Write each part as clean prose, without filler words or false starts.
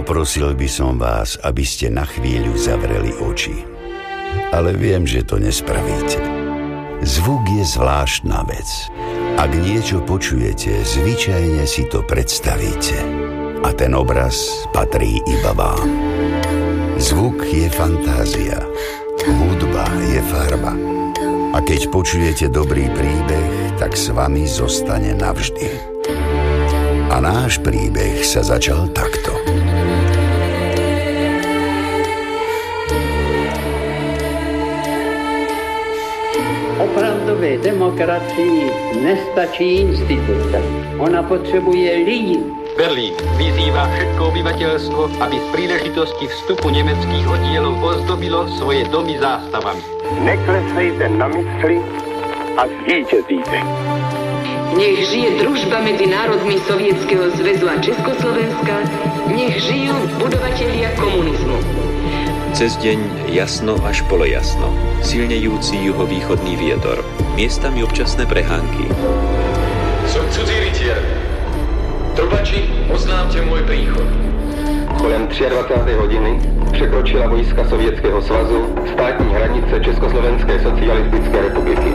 Poprosil by som vás, aby ste na chvíľu zavreli oči. Ale viem, že to nespravíte. Zvuk je zvláštna vec. Ak niečo počujete, zvyčajne si to predstavíte. A ten obraz patrí iba vám. Zvuk je fantázia. Hudba je farba. A keď počujete dobrý príbeh, tak s vami zostane navždy. A náš príbeh sa začal takto. Opravdové demokracii nestačí instituce. Ona potřebuje lidi. Berlín vyzývá všetko obyvateľstvo, aby z príležitosti vstupu nemeckých oddielov ozdobilo svoje domy zástavami. Neklesejte na mysli a zvíťazíte. Nech žije družba medzi národmi Sovietskeho zväzu a Československa, nech žijú budovatelia komunizmu. Cez deň jasno až polojasno, silnejúci juhovýchodný vietor, miestami občasné prehánky. Som cudzí rytier. Trubači, oznámte môj príchod. Kolem 23. hodiny překročila vojska Sovětského svazu státní hranice Československé socialistické republiky.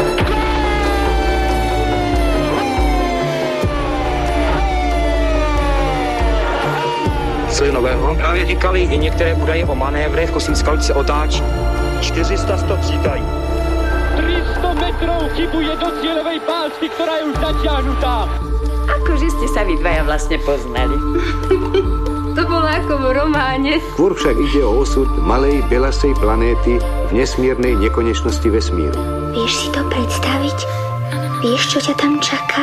Co je nového? Právě říkali i některé údaje o manévrech, Kosínská se otáčí. 400 stop říkají. 300 metrov chybuje do cieľovej pásky, ktorá je už natiahnutá. Akože ste sa vy dvaja vlastne poznali. To bolo ako v románe. Skôr však ide o osud malej belasej planéty v nesmiernej nekonečnosti vesmíru. Vieš si to predstaviť? Vieš, čo ťa tam čaká?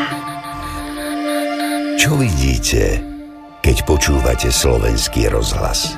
Čo vidíte, keď počúvate Slovenský rozhlas?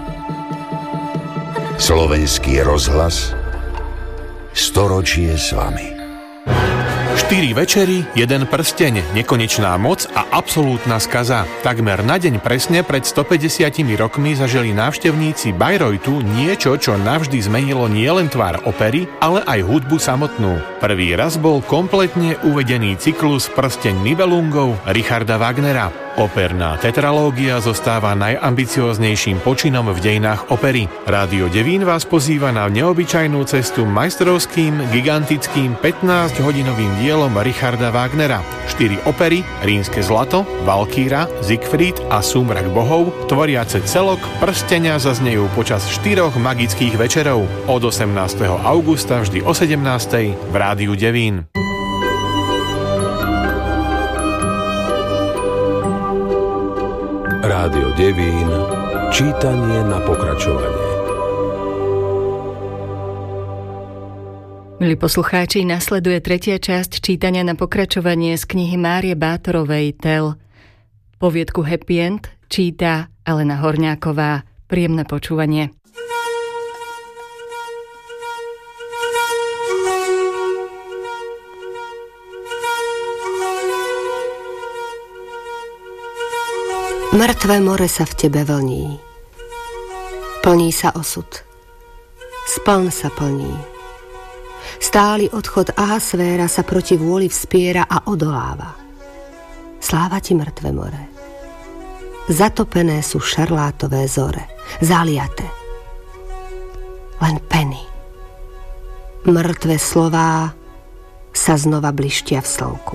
Slovenský rozhlas, storočie s vami. 4 večery, 1 prsteň, nekonečná moc a absolútna skaza. Takmer na deň presne pred 150 rokmi zažili návštevníci Bayreuthu niečo, čo navždy zmenilo nielen tvár opery, ale aj hudbu samotnú. Prvý raz bol kompletne uvedený cyklus Prsteň Nibelungov Richarda Wagnera. Operná tetralógia zostáva najambicióznejším počinom v dejinách opery. Rádio Devín vás pozýva na neobyčajnú cestu majstrovským, gigantickým 15-hodinovým dielom Richarda Wagnera. 4 opery, Rínske zlato, Valkýra, Siegfried a Súmrak bohov, tvoriace celok Prstenia zaznejú počas 4 magických večerov od 18. augusta vždy o 17. v Rádiu Devín. Rádio Devín, čítanie na pokračovanie. Milí poslucháči, nasleduje 3. časť čítania na pokračovanie z knihy Márie Bátorovej Tel. Poviedku Happy End číta Alena Horňáková. Príjemné počúvanie. Mŕtve more sa v tebe vlní. Plní sa osud. Spln sa plní. Stály odchod Ahasvéra sa proti vôli vspiera a odoláva. Sláva ti, mŕtve more. Zatopené sú šarlátové zore, zaliate. Len peny. Mŕtve slová sa znova blištia v slnku.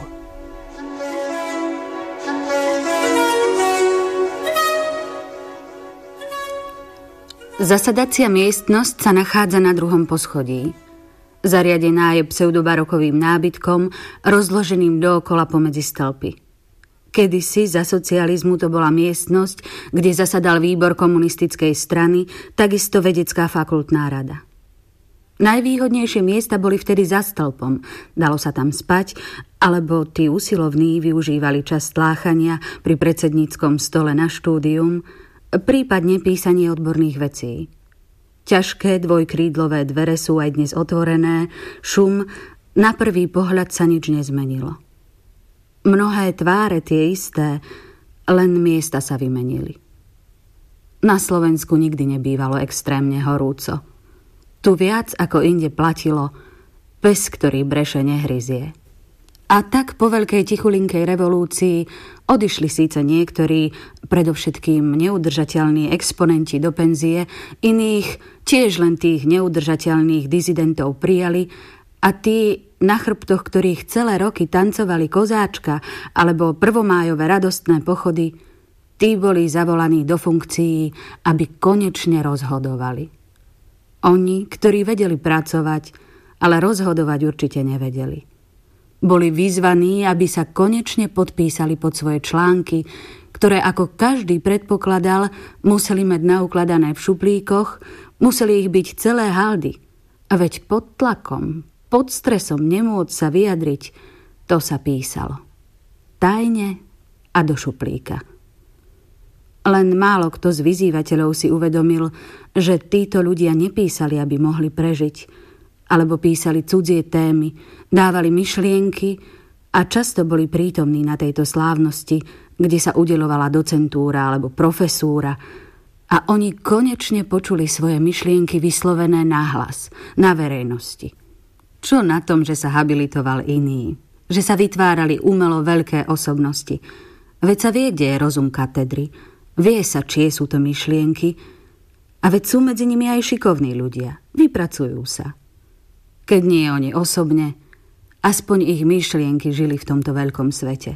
Zasadacia miestnosť sa nachádza na 2. poschodí. Zariadená je pseudobarokovým nábytkom, rozloženým dookola pomedzi stĺpy. Kedysi za socializmu to bola miestnosť, kde zasadal výbor komunistickej strany, takisto vedecká fakultná rada. Najvýhodnejšie miesta boli vtedy za stĺpom. Dalo sa tam spať, alebo tí usilovní využívali čas tláchania pri predsedníckom stole na štúdium, prípadne písanie odborných vecí. Ťažké dvojkrídlové dvere sú aj dnes otvorené, šum, na prvý pohľad sa nič nezmenilo. Mnohé tváre tie isté, len miesta sa vymenili. Na Slovensku nikdy nebývalo extrémne horúco. Tu viac ako inde platilo, pes, ktorý breše, nehryzie. A tak po veľkej tichulinkej revolúcii odišli síce niektorí, predovšetkým neudržateľní exponenti do penzie, iných tiež len tých neudržateľných dizidentov prijali a tí, na chrbtoch ktorých celé roky tancovali kozáčka alebo prvomájové radostné pochody, tí boli zavolaní do funkcií, aby konečne rozhodovali. Oni, ktorí vedeli pracovať, ale rozhodovať určite nevedeli. Boli vyzvaní, aby sa konečne podpísali pod svoje články, ktoré ako každý predpokladal, museli mať naukladané v šuplíkoch, museli ich byť celé haldy. A veď pod tlakom, pod stresom nemôcť sa vyjadriť, to sa písalo. Tajne a do šuplíka. Len málo kto z vyzývateľov si uvedomil, že títo ľudia nepísali, aby mohli prežiť, alebo písali cudzie témy, dávali myšlienky a často boli prítomní na tejto slávnosti, kde sa udeľovala docentúra alebo profesúra a oni konečne počuli svoje myšlienky vyslovené nahlas, na verejnosti. Čo na tom, že sa habilitoval iný, že sa vytvárali umelo veľké osobnosti? Veď sa vie, kde je rozum katedry, vie sa, čie sú to myšlienky a veď sú medzi nimi aj šikovní ľudia, vypracujú sa. Keď nie oni osobne, aspoň ich myšlienky žili v tomto veľkom svete.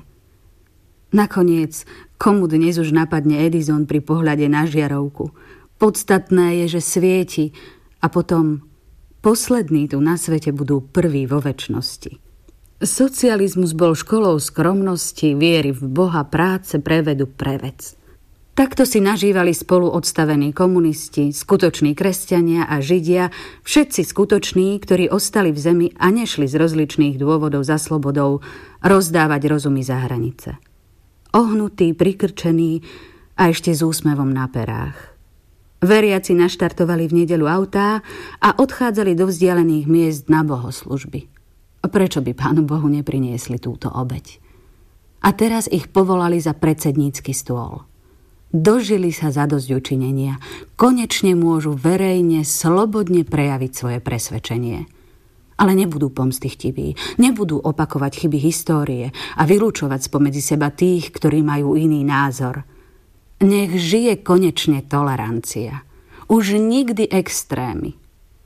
Nakoniec, komu dnes už napadne Edison pri pohľade na žiarovku? Podstatné je, že svieti a potom poslední tu na svete budú prví vo večnosti. Socializmus bol školou skromnosti, viery v Boha, práce, prevedu, pre vec. Takto si nažívali spolu odstavení komunisti, skutoční kresťania a židia, všetci skutoční, ktorí ostali v zemi a nešli z rozličných dôvodov za slobodou rozdávať rozumy za hranice. Ohnutí, prikrčení a ešte s úsmevom na perách. Veriaci naštartovali v nedeľu autá a odchádzali do vzdialených miest na bohoslužby. Prečo by Pánu Bohu nepriniesli túto obeť? A teraz ich povolali za predsednícky stôl. Dožili sa zadosťučinenia. Konečne môžu verejne, slobodne prejaviť svoje presvedčenie. Ale nebudú pomstychtiví, nebudú opakovať chyby histórie a vylúčovať spomedzi seba tých, ktorí majú iný názor. Nech žije konečne tolerancia. Už nikdy extrémy.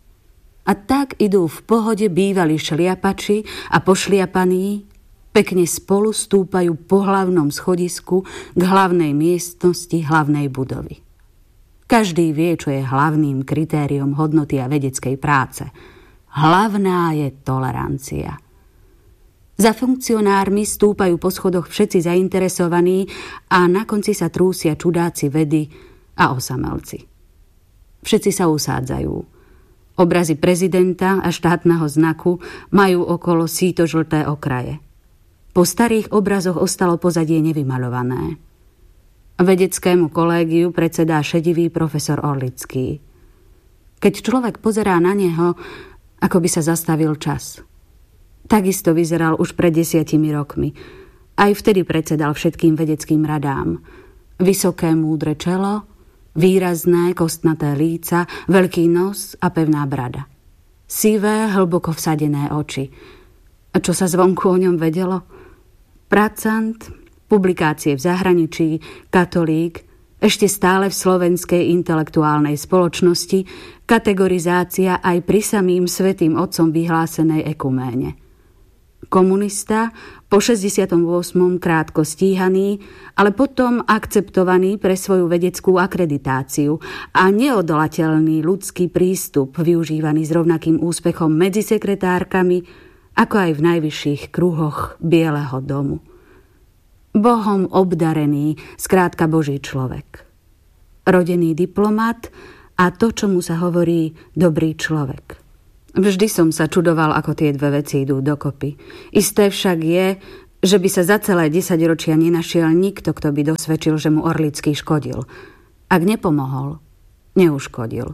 A tak idú v pohode bývalí šliapači a pošliapaní, pekne spolu stúpajú po hlavnom schodisku k hlavnej miestnosti hlavnej budovy. Každý vie, čo je hlavným kritériom hodnoty a vedeckej práce. Hlavná je tolerancia. Za funkcionármi stúpajú po schodoch všetci zainteresovaní a na konci sa trúsia čudáci vedy a osamelci. Všetci sa usádzajú. Obrazy prezidenta a štátneho znaku majú okolo síto-žlté okraje. Po starých obrazoch ostalo pozadie nevymaľované. Vedeckému kolégiu predsedá šedivý profesor Orlický. Keď človek pozerá na neho, ako by sa zastavil čas. Takisto vyzeral už pred 10 rokmi. Aj vtedy predsedal všetkým vedeckým radám. Vysoké múdre čelo, výrazné kostnaté líca, veľký nos a pevná brada. Sivé, hlboko vsadené oči. A čo sa zvonku o ňom vedelo? Pracant, publikácie v zahraničí, katolík, ešte stále v slovenskej intelektuálnej spoločnosti, kategorizácia aj pri samým svätým otcom vyhlásenej ekuméne. Komunista, po 68. krátko stíhaný, ale potom akceptovaný pre svoju vedeckú akreditáciu a neodolateľný ľudský prístup využívaný s rovnakým úspechom medzi sekretárkami, ako aj v najvyšších kruhoch Bieleho domu. Bohom obdarený, skrátka Boží človek. Rodený diplomat a to, čomu sa hovorí dobrý človek. Vždy som sa čudoval, ako tie dve veci idú dokopy. Isté však je, že by sa za celé 10 ročia nenašiel nikto, kto by dosvedčil, že mu Orlický škodil. Ak nepomohol, neuškodil.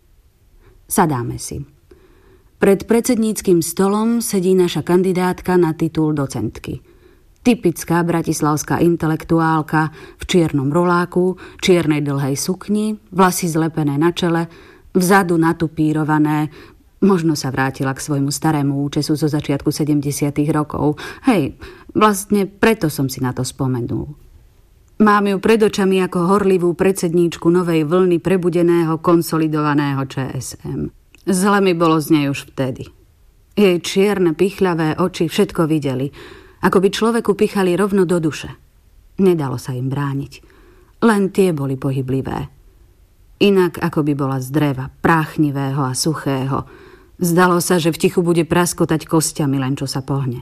Sadáme si. Pred predsedníckym stolom sedí naša kandidátka na titul docentky. Typická bratislavská intelektuálka v čiernom roláku, čiernej dlhej sukni, vlasy zlepené na čele, vzadu natupírované, Možno sa vrátila k svojmu starému účesu zo začiatku 70. rokov. Hej, vlastne preto som si na to spomenul. Mám ju pred očami ako horlivú predsedníčku novej vlny prebudeného, konsolidovaného ČSM. Zle mi bolo z nej už vtedy. Jej čierne, pichľavé oči všetko videli, ako by človeku pichali rovno do duše. Nedalo sa im brániť. Len tie boli pohyblivé. Inak ako by bola z dreva, práchnivého a suchého. Zdalo sa, že v tichu bude praskotať kostiami, len čo sa pohne.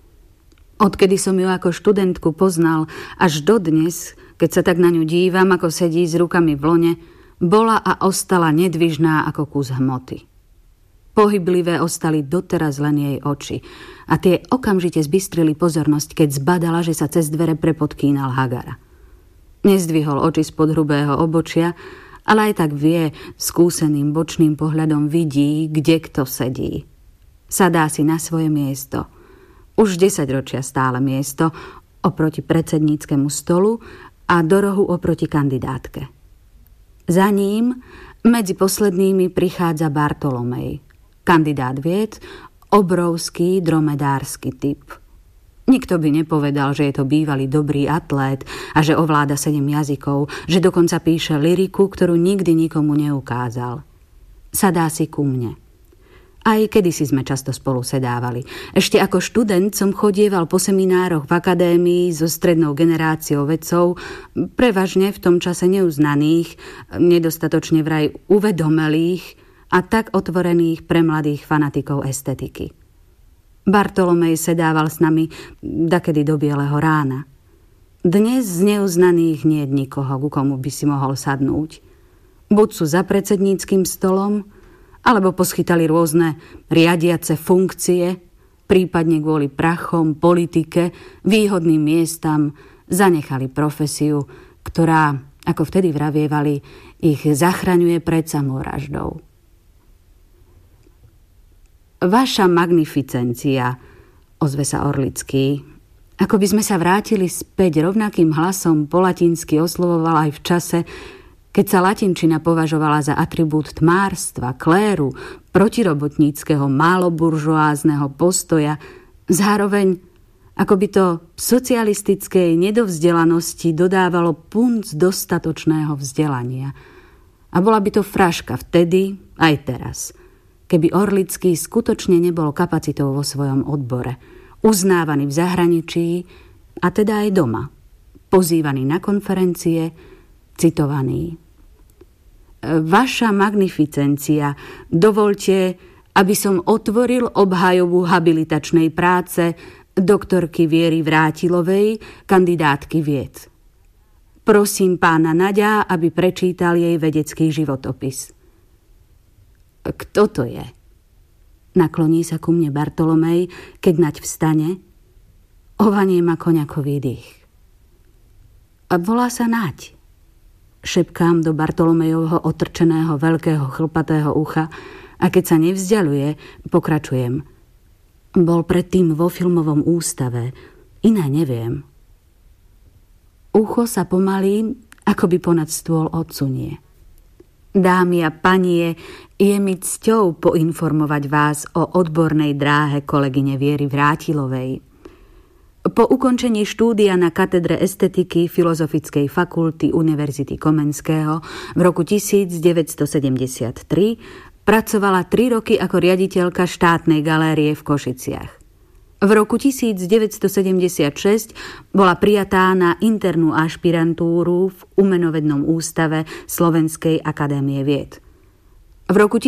Odkedy som ju ako študentku poznal, až dodnes, keď sa tak na ňu dívam, ako sedí s rukami v lone, bola a ostala nedvižná ako kus hmoty. Pohyblivé ostali doteraz len jej oči a tie okamžite zbystrili pozornosť, keď zbadala, že sa cez dvere prepodkýnal Hagara. Nezdvihol oči spod hrubého obočia, ale aj tak vie, skúseným bočným pohľadom vidí, kde kto sedí. Sadá si na svoje miesto. Už 10 ročia stále miesto oproti predsedníckemu stolu a do rohu oproti kandidátke. Za ním medzi poslednými prichádza Bartolomej, kandidát vied, obrovský dromedársky typ. Nikto by nepovedal, že je to bývalý dobrý atlét a že ovláda 7 jazykov, že dokonca píše lyriku, ktorú nikdy nikomu neukázal. Sadá si ku mne. Aj kedysi sme často spolu sedávali. Ešte ako študent som chodieval po seminároch v akadémii so strednou generáciou vedcov, prevažne v tom čase neuznaných, nedostatočne vraj uvedomelých a tak otvorených pre mladých fanatikov estetiky. Bartolomej sedával s nami dakedy do bieleho rána. Dnes z neuznaných nie je nikoho, ku komu by si mohol sadnúť. Buď sú za predsedníckym stolom, alebo poschytali rôzne riadiace funkcie, prípadne kvôli prachom, politike, výhodným miestam zanechali profesiu, ktorá, ako vtedy vravievali, ich zachraňuje pred samovraždou. Vaša magnificencia, ozve sa Orlický, ako by sme sa vrátili späť, rovnakým hlasom po latinsky oslovoval aj v čase, keď sa latinčina považovala za atribút tmárstva, kléru, protirobotníckeho, máloburžoázneho postoja, zároveň ako by to socialistickej nedovzdelanosti dodávalo punc dostatočného vzdelania. A bola by to fraška vtedy aj teraz, keby Orlický skutočne nebol kapacitou vo svojom odbore, uznávaný v zahraničí a teda aj doma, pozývaný na konferencie, citovaný. Vaša magnificencia, dovoľte, aby som otvoril obhajobu habilitačnej práce doktorky Viery Vrátilovej, kandidátky vied. Prosím pána Naďa, aby prečítal jej vedecký životopis. Kto to je? Nakloní sa ku mne Bartolomej, keď Naď vstane. Ovanie má koňakový dých. A volá sa Naď. Šepkám do Bartolomejovho otrčeného veľkého chlpatého ucha a keď sa nevzdialuje, pokračujem. Bol predtým vo filmovom ústave. Iné neviem. Ucho sa pomaly, akoby ponad stôl odsunie. Dámy a panie, je mi cťou poinformovať vás o odbornej dráhe kolegyne Viery Vrátilovej. Po ukončení štúdia na katedre estetiky Filozofickej fakulty Univerzity Komenského v roku 1973 pracovala 3 roky ako riaditeľka štátnej galérie v Košiciach. V roku 1976 bola prijatá na internú ašpirantúru v Umenovednom ústave Slovenskej akadémie vied. V roku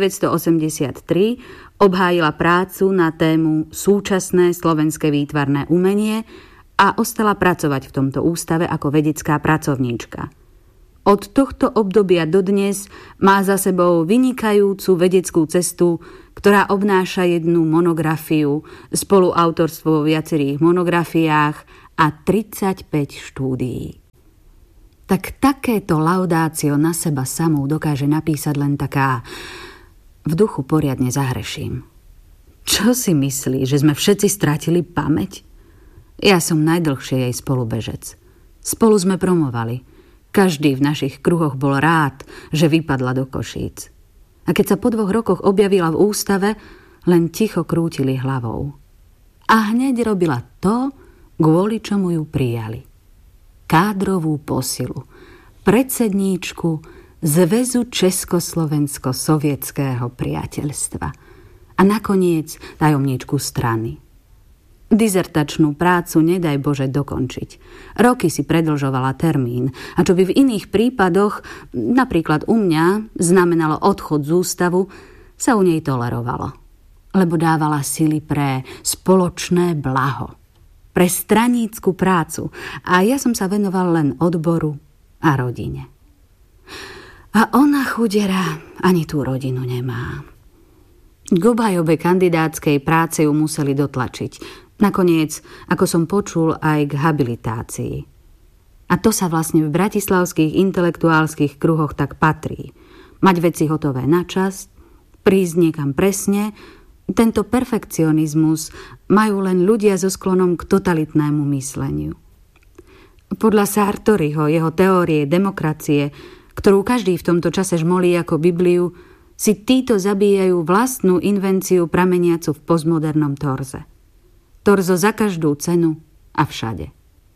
1983 obhájila prácu na tému Súčasné slovenské výtvarné umenie a ostala pracovať v tomto ústave ako vedecká pracovníčka. Od tohto obdobia dodnes má za sebou vynikajúcu vedeckú cestu, ktorá obnáša 1 monografiu, spoluautorstvo vo viacerých monografiách a 35 štúdií. Tak takéto laudácio na seba samú dokáže napísať len taká v duchu poriadne zahreším. Čo si myslí, že sme všetci stratili pamäť? Ja som najdlhšie jej spolubežec. Spolu sme promovali. Každý v našich kruhoch bol rád, že vypadla do Košíc. A keď sa po 2 rokoch objavila v ústave, len ticho krútili hlavou. A hneď robila to, kvôli čomu ju prijali. Kádrovú posilu, predsedníčku Zväzu Československo-sovietského priateľstva a nakoniec tajomníčku strany. Dizertačnú prácu nedaj Bože dokončiť. Roky si predĺžovala termín a čo by v iných prípadoch, napríklad u mňa, znamenalo odchod z ústavu, sa u nej tolerovalo. Lebo dávala sily pre spoločné blaho, pre stranícku prácu a ja som sa venoval len odboru a rodine. A ona, chudera, ani tú rodinu nemá. K obhajobe kandidátskej práce ju museli dotlačiť. Nakoniec, ako som počul, aj k habilitácii. A to sa vlastne v bratislavských intelektuálskych kruhoch tak patrí. Mať veci hotové na čas, prísť niekam presne. Tento perfekcionizmus majú len ľudia so sklonom k totalitnému mysleniu. Podľa Sartoriho, jeho teórie demokracie, ktorú každý v tomto čase žmolí ako Bibliu, si títo zabíjajú vlastnú invenciu prameniacu v postmodernom torze. Torzo za každú cenu a všade.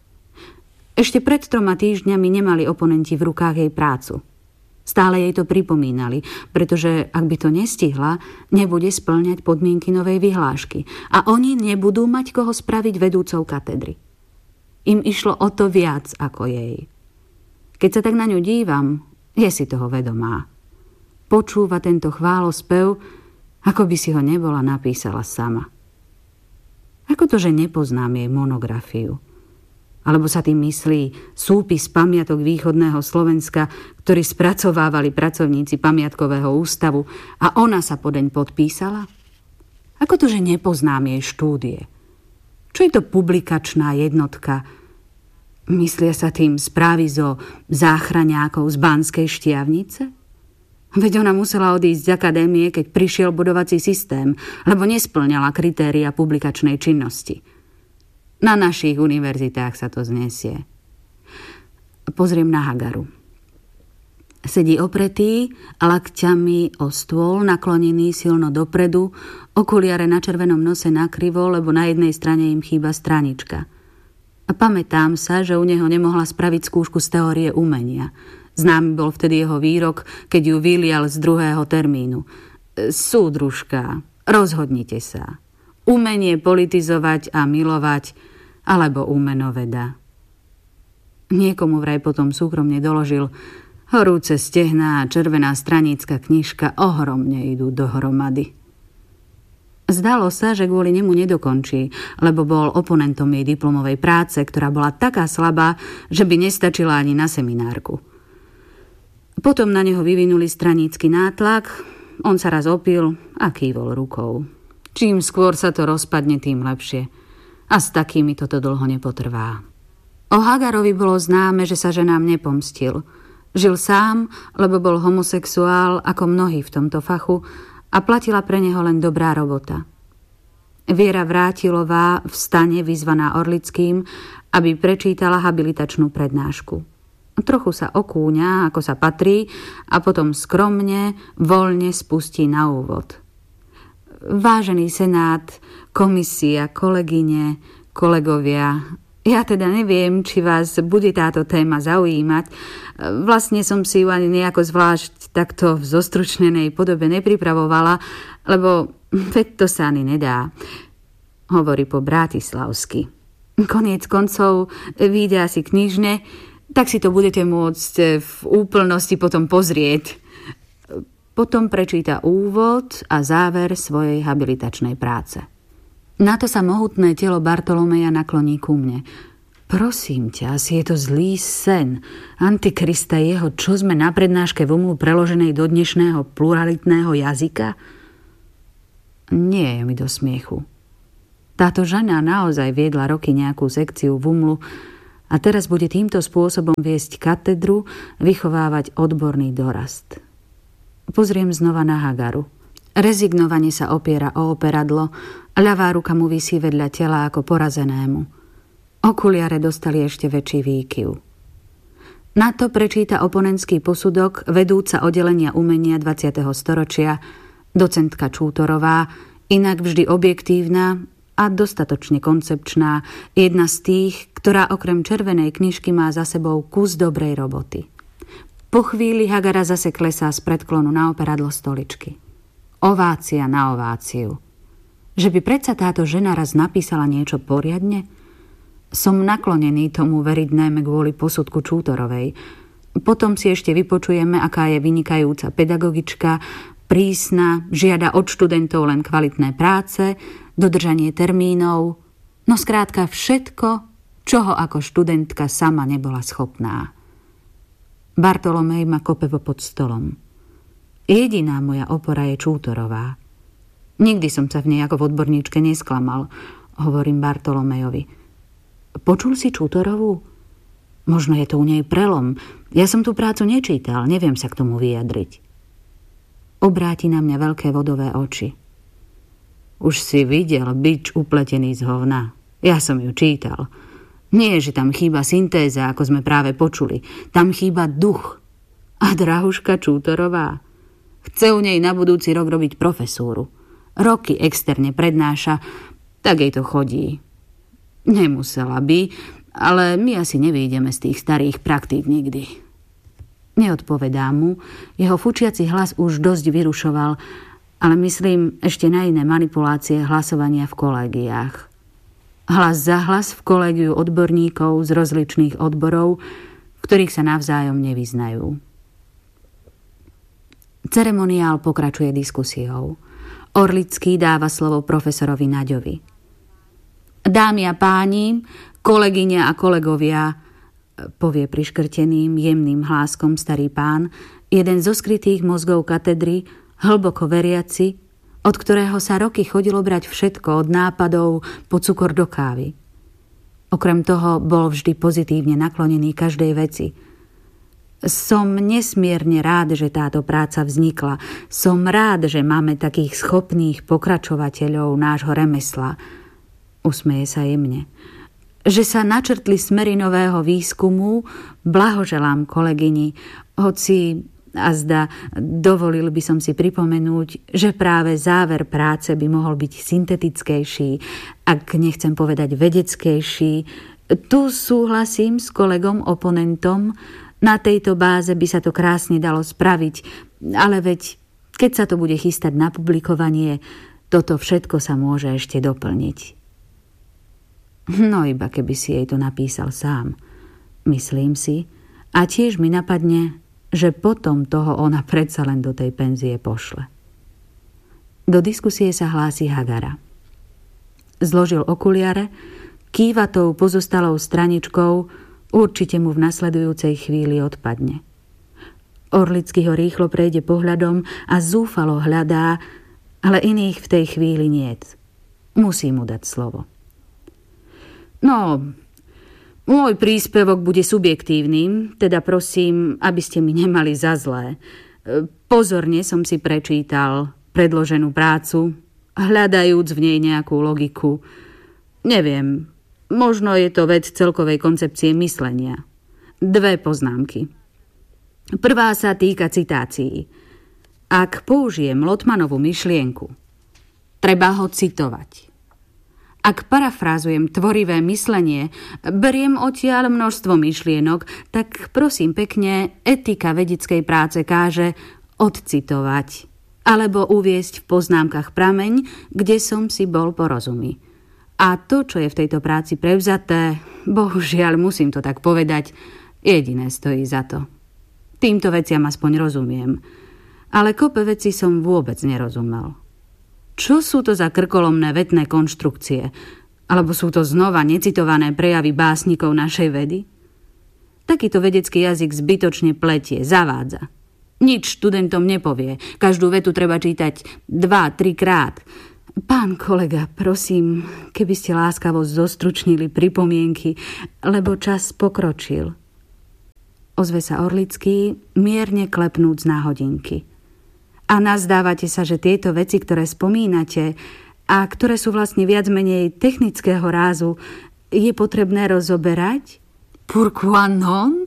Ešte pred 3 týždňami nemali oponenti v rukách jej prácu. Stále jej to pripomínali, pretože ak by to nestihla, nebude spĺňať podmienky novej vyhlášky a oni nebudú mať koho spraviť vedúcou katedry. Im išlo o to viac ako jej. Keď sa tak na ňu dívam, je si toho vedomá. Počúva tento chválospev, ako by si ho nebola napísala sama. Ako to, že nepoznám jej monografiu? Alebo sa tým myslí súpis pamiatok východného Slovenska, ktorý spracovávali pracovníci pamiatkového ústavu a ona sa podeň podpísala? Ako to, že nepoznám jej štúdie? Čo je to publikačná jednotka? Myslia sa tým správy zo záchraňákov z Banskej Štiavnice? Veď ona musela odísť z akadémie, keď prišiel budovací systém, lebo nespĺňala kritéria publikačnej činnosti. Na našich univerzitách sa to znesie. Pozriem na Hagaru. Sedí opretý, lakťami o stôl, naklonený silno dopredu, okuliare na červenom nose nakrivo, lebo na jednej strane im chýba stranička. A pamätám sa, že u neho nemohla spraviť skúšku z teórie umenia. Známy bol vtedy jeho výrok, keď ju vylial z 2. termínu. Súdružka, rozhodnite sa. Umenie politizovať a milovať, alebo umenoveda. Niekomu vraj potom súkromne doložil, horúce stehná a červená stranícka knižka ohromne idú dohromady. Zdalo sa, že kvôli nemu nedokončí, lebo bol oponentom jej diplomovej práce, ktorá bola taká slabá, že by nestačila ani na seminárku. Potom na neho vyvinuli stranícky nátlak, on sa raz opil a kývol rukou. Čím skôr sa to rozpadne, tým lepšie. A s takými toto dlho nepotrvá. O Hagarovi bolo známe, že sa ženám nepomstil. Žil sám, lebo bol homosexuál ako mnohí v tomto fachu a platila pre neho len dobrá robota. Viera Vrátilová v stane vyzvaná Orlickým, aby prečítala habilitačnú prednášku. Trochu sa okúňa, ako sa patrí, a potom skromne, voľne spustí na úvod. Vážený senát, komisia, kolegyne, kolegovia, ja teda neviem, či vás bude táto téma zaujímať. Vlastne som si ju ani nejako zvlášť takto v zostručnenej podobe nepripravovala, lebo veď to sa ani nedá. Hovorí po bratislavsky. Koniec koncov vyjde asi knižne, tak si to budete môcť v úplnosti potom pozrieť. Potom prečíta úvod a záver svojej habilitačnej práce. Na to sa mohutné telo Bartolomeja nakloní ku mne. Prosím ťa, asi je to zlý sen. Antikrista jeho, čo sme na prednáške v UMLu preloženej do dnešného pluralitného jazyka? Nie je mi do smiechu. Táto žena naozaj viedla roky nejakú sekciu v UMLu a teraz bude týmto spôsobom viesť katedru, vychovávať odborný dorast. Pozriem znova na Hagaru. Rezignovane sa opiera o operadlo, ľavá ruka mu visí vedľa tela ako porazenému. Okuliare dostali ešte väčší výkyv. Na to prečíta oponentský posudok vedúca oddelenia umenia 20. storočia, docentka Čútorová, inak vždy objektívna a dostatočne koncepčná, jedna z tých, ktorá okrem červenej knižky má za sebou kus dobrej roboty. Po chvíli Hagara zase klesá z predklonu na operadlo stoličky. Ovácia na ováciu. Že by predsa táto žena raz napísala niečo poriadne? Som naklonený tomu veriť najmä kvôli posudku Čútorovej. Potom si ešte vypočujeme, aká je vynikajúca pedagogička, prísna, žiada od študentov len kvalitné práce, dodržanie termínov, no skrátka všetko, čoho ako študentka sama nebola schopná. Bartolomej ma kope pod stolom. Jediná moja opora je Čútorová. Nikdy som sa v nej ako v odborníčke nesklamal, hovorím Bartolomejovi. Počul si Čútorovú? Možno je to u nej prelom. Ja som tú prácu nečítal, neviem sa k tomu vyjadriť. Obráti na mňa veľké vodové oči. Už si videl bič upletený z hovna. Ja som ju čítal. Nie, že tam chýba syntéza, ako sme práve počuli. Tam chýba duch. A drahuška Čútorová chce u nej na budúci rok robiť profesúru. Roky externe prednáša, tak jej to chodí. Nemusela by, ale my asi nevyjdeme z tých starých praktík nikdy. Neodpovedá mu, jeho fučiaci hlas už dosť vyrušoval, ale myslím ešte na iné manipulácie hlasovania v kolégiách. Hlas za hlas v kolégiu odborníkov z rozličných odborov, v ktorých sa navzájom nevyznajú. Ceremoniál pokračuje diskusiou. Orlický dáva slovo profesorovi Naďovi. Dámy a páni, kolegyne a kolegovia, povie priškrteným, jemným hláskom starý pán, jeden zo skrytých mozgov katedry, hlboko veriaci, od ktorého sa roky chodilo brať všetko od nápadov po cukor do kávy. Okrem toho bol vždy pozitívne naklonený každej veci. Som nesmierne rád, že táto práca vznikla. Som rád, že máme takých schopných pokračovateľov nášho remesla. Usmeje sa jemne. Že sa načrtli smery nového výskumu, blahoželám kolegyni, hoci azda dovolil by som si pripomenúť, že práve záver práce by mohol byť syntetickejší, ak nechcem povedať vedeckejší. Tu súhlasím s kolegom oponentom, na tejto báze by sa to krásne dalo spraviť, ale veď, keď sa to bude chystať na publikovanie, toto všetko sa môže ešte doplniť. No iba keby si jej to napísal sám, myslím si, a tiež mi napadne, že potom toho ona predsa len do tej penzie pošle. Do diskusie sa hlási Hagara. Zložil okuliare, kýva tou pozostalou straničkou, určite mu v nasledujúcej chvíli odpadne. Orlický ho rýchlo prejde pohľadom a zúfalo hľadá, ale iných v tej chvíli niet. Musí mu dať slovo. No, môj príspevok bude subjektívnym, teda prosím, aby ste mi nemali za zlé. Pozorne som si prečítal predloženú prácu, hľadajúc v nej nejakú logiku. Neviem, možno je to vec celkovej koncepcie myslenia. 2 poznámky. Prvá sa týka citácií. Ak použijem Lotmanovú myšlienku, treba ho citovať. Ak parafrázujem tvorivé myslenie, beriem odtiaľ množstvo myšlienok, tak prosím pekne, etika vedeckej práce káže odcitovať alebo uviesť v poznámkach prameň, kde som si bol porozumý. A to, čo je v tejto práci prevzaté, bohužiaľ musím to tak povedať, jediné stojí za to. Týmto veciam aspoň rozumiem, ale kope veci som vôbec nerozumel. Čo sú to za krkolomné vetné konštrukcie? Alebo sú to znova necitované prejavy básnikov našej vedy? Takýto vedecký jazyk zbytočne pletie, zavádza. Nič študentom nepovie. Každú vetu treba čítať 2-3 krát. Pán kolega, prosím, keby ste láskavo zostručnili pripomienky, lebo čas pokročil. Ozve sa Orlický, mierne klepnúc na hodinky. A nazdávate sa, že tieto veci, ktoré spomínate a ktoré sú vlastne viac menej technického rázu, je potrebné rozoberať? Pourquoi non?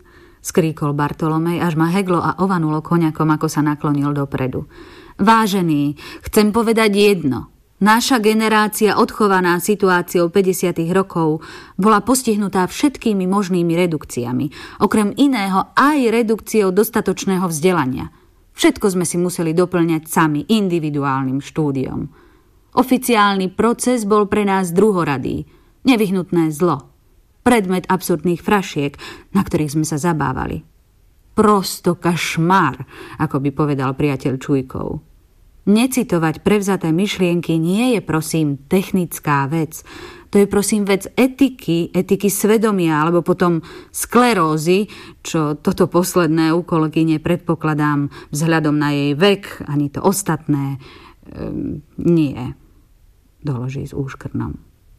skríkol Bartolomej, až ma heglo a ovanulo koňakom, ako sa naklonil dopredu. Vážený, chcem povedať jedno. Naša generácia, odchovaná situáciou 50. rokov, bola postihnutá všetkými možnými redukciami. Okrem iného aj redukciou dostatočného vzdelania. Všetko sme si museli doplňať sami, individuálnym štúdiom. Oficiálny proces bol pre nás druhoradý, nevyhnutné zlo. Predmet absurdných frašiek, na ktorých sme sa zabávali. Prosto kašmár, ako by povedal priateľ Čujkov. Necitovať prevzaté myšlienky nie je, prosím, technická vec. To je, prosím, vec etiky svedomia, alebo potom sklerózy, čo toto posledné u kolegyne predpokladám vzhľadom na jej vek, ani to ostatné nie, doloží s úškrnom.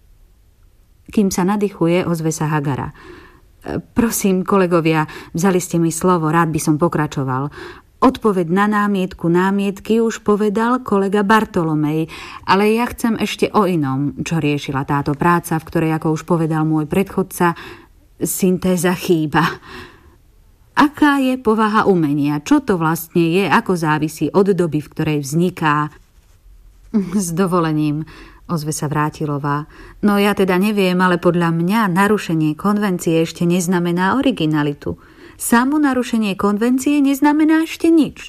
Kým sa nadýchuje, ozve sa Hagara. Prosím, kolegovia, vzali ste mi slovo, rád by som pokračoval. Odpoveď na námietky už povedal kolega Bartolomej, ale ja chcem ešte o inom, čo riešila táto práca, v ktorej, ako už povedal môj predchodca, syntéza chýba. Aká je povaha umenia? Čo to vlastne je? Ako závisí od doby, v ktorej vzniká? S dovolením, ozve sa Vrátilová. No ja teda neviem, ale podľa mňa narušenie konvencie ešte neznamená originalitu. Samo narušenie konvencie neznamená ešte nič.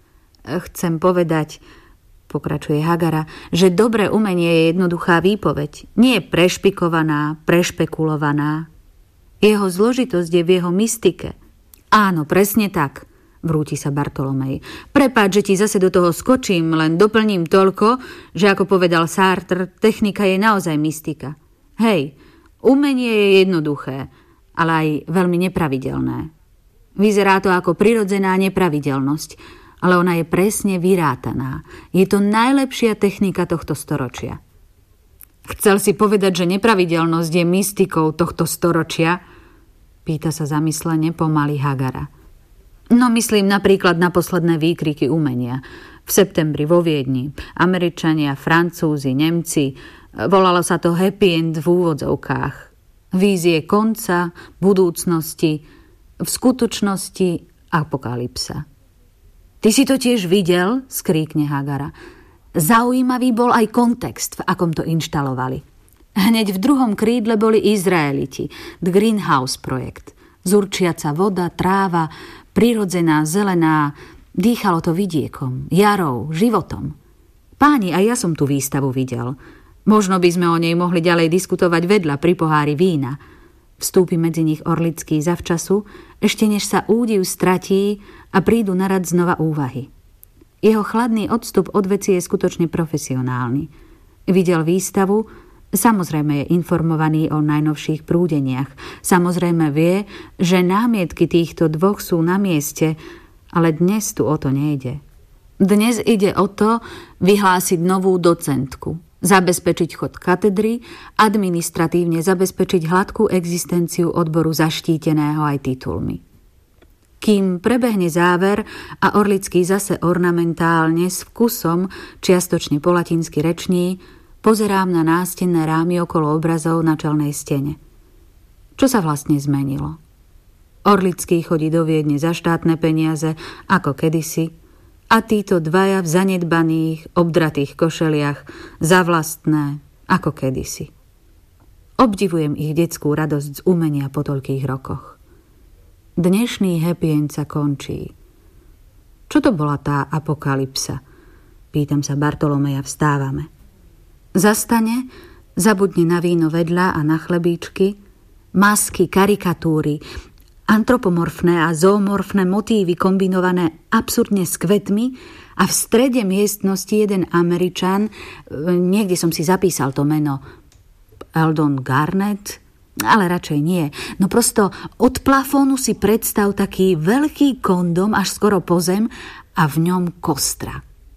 Chcem povedať, pokračuje Hagara, že dobré umenie je jednoduchá výpoveď. Nie prešpikovaná, prešpekulovaná. Jeho zložitosť je v jeho mystike. Áno, presne tak, vrúti sa Bartolomej. Prepáč, že ti zase do toho skočím, len doplním toľko, že ako povedal Sartre, technika je naozaj mystika. Hej, umenie je jednoduché, ale aj veľmi nepravidelné. Vyzerá to ako prirodzená nepravidelnosť, ale ona je presne vyrátaná. Je to najlepšia technika tohto storočia. Chcel si povedať, že nepravidelnosť je mystikou tohto storočia? Pýta sa zamyslene pomaly Hagara. No myslím napríklad na posledné výkriky umenia. V septembri vo Viedni. Američania, Francúzi, Nemci. Volalo sa to happy end v úvodzovkách. Vízie konca, budúcnosti, v skutočnosti apokalypsa. Ty si to tiež videl? Skríkne Hagara. Zaujímavý bol aj kontext, v akom to inštalovali. Hneď v druhom krídle boli Izraeliti, The Greenhouse projekt. Zurčiaca voda, tráva, prirodzená, zelená, dýchalo to vidiekom, jarou, životom. Páni, aj ja som tú výstavu videl. Možno by sme o nej mohli ďalej diskutovať vedľa pri pohári vína. Vstúpi medzi nich Orlický zavčasu, ešte než sa údiv stratí a prídu na rad znova úvahy. Jeho chladný odstup od veci je skutočne profesionálny. Videl výstavu, samozrejme je informovaný o najnovších prúdeniach. Samozrejme vie, že námietky týchto dvoch sú na mieste, ale dnes tu o to nejde. Dnes ide o to vyhlásiť novú docentku, zabezpečiť chod katedry, administratívne zabezpečiť hladkú existenciu odboru zaštíteného aj titulmi. Kým prebehne záver a Orlický zase ornamentálne s vkusom, čiastočne po latinsky reční, pozerám na nástenné rámy okolo obrazov na čelnej stene. Čo sa vlastne zmenilo? Orlický chodí do Viedne za štátne peniaze, ako kedysi, a títo dvaja v zanedbaných, obdratých košeliach za vlastné, ako kedysi. Obdivujem ich detskú radosť z umenia po toľkých rokoch. Dnešný happy end sa končí. Čo to bola tá apokalypsa? Pýtam sa Bartolomeja, vstávame. Zastane, zabudne na víno vedľa a na chlebíčky, masky, karikatúry, antropomorfné a zoomorfné motívy kombinované absurdne s kvetmi a v strede miestnosti jeden Američan, niekde som si zapísal to meno, Eldon Garnett, ale radšej nie. No prosto od plafónu si predstav taký veľký kondom až skoro po zem a v ňom kostra.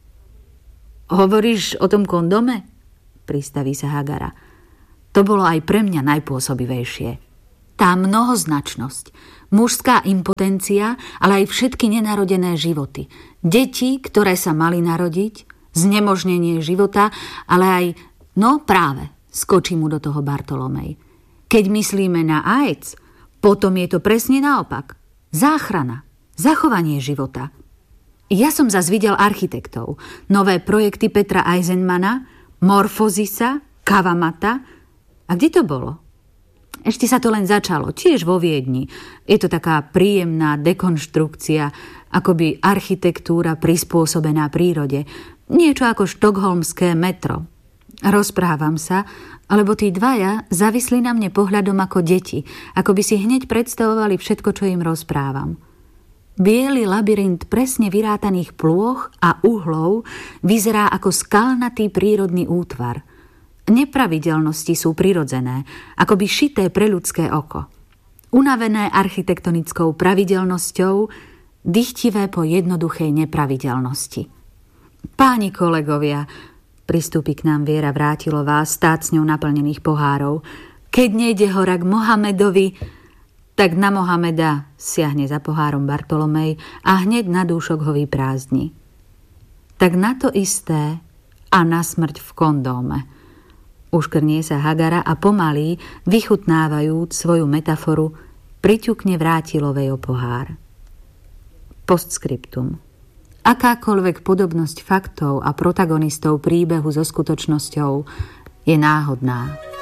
Hovoríš o tom kondome? Pristaví sa Hagara. To bolo aj pre mňa najpôsobivejšie. Tá mnohoznačnosť, mužská impotencia, ale aj všetky nenarodené životy. Deti, ktoré sa mali narodiť, znemožnenie života, ale aj, no práve, skočí mu do toho Bartolomej. Keď myslíme na AIDS, potom je to presne naopak. Záchrana, zachovanie života. Ja som zas videl architektov, nové projekty Petra Eisenmana, Morfozisa, Kavamata. A kde to bolo? Ešte sa to len začalo, tiež vo Viedni. Je to taká príjemná dekonštrukcia, akoby architektúra prispôsobená prírode. Niečo ako štokholmské metro. Rozprávam sa, lebo tí dvaja zavisli na mne pohľadom ako deti, ako by si hneď predstavovali všetko, čo im rozprávam. Biely labyrint presne vyrátaných plôch a uhlov vyzerá ako skalnatý prírodný útvar. Nepravidelnosti sú prirodzené, akoby šité pre ľudské oko. Unavené architektonickou pravidelnosťou, dychtivé po jednoduchej nepravidelnosti. Páni kolegovia, pristúpi k nám Viera Vrátilová s tácňou naplnených pohárov, keď nejde hora k Mohamedovi, tak na Mohameda siahne za pohárom Bartolomej a hneď na dúšok ho vyprázdni. Tak na to isté a na smrť v kondóme. Uškrnie sa Hagara a pomaly, vychutnávajúc svoju metaforu, priťukne Vrátilovej o pohár. Postscriptum. Akákoľvek podobnosť faktov a protagonistov príbehu so skutočnosťou je náhodná.